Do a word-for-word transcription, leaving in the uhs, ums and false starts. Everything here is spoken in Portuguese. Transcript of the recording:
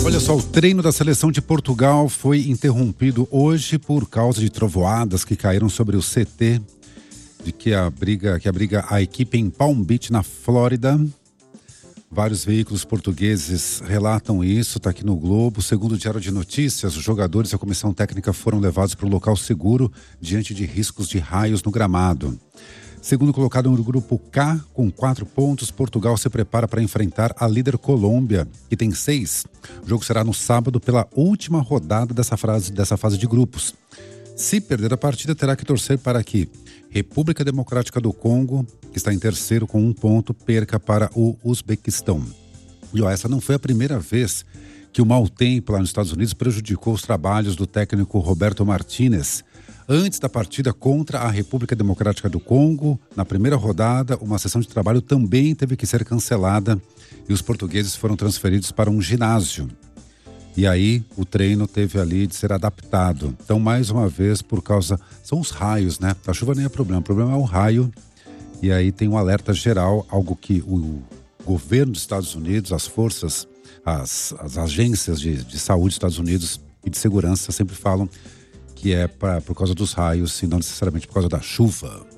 Olha só, o treino da seleção de Portugal foi interrompido hoje por causa de trovoadas que caíram sobre o C T de que abriga, que abriga a equipe em Palm Beach, na Flórida. Vários veículos portugueses relatam isso, está aqui no Globo. Segundo o Diário de Notícias, os jogadores e a comissão técnica foram levados para um local seguro diante de riscos de raios no gramado. Segundo colocado no grupo K, com quatro pontos, Portugal se prepara para enfrentar a líder Colômbia, que tem seis. O jogo será no sábado pela última rodada dessa, frase, dessa fase de grupos. Se perder a partida, terá que torcer para que República Democrática do Congo, que está em terceiro com um ponto, perca para o Uzbequistão. E ó, essa não foi a primeira vez que o mau tempo lá nos Estados Unidos prejudicou os trabalhos do técnico Roberto Martínez. Antes da partida contra a República Democrática do Congo, na primeira rodada, uma sessão de trabalho também teve que ser cancelada e os portugueses foram transferidos para um ginásio. E aí o treino teve ali de ser adaptado. Então, mais uma vez, por causa... São os raios, né? A chuva nem é problema, o problema é o raio. E aí tem um alerta geral, algo que o governo dos Estados Unidos, as forças, as, as agências de, de saúde dos Estados Unidos e de segurança sempre falam que é pra, por causa dos raios e não necessariamente por causa da chuva.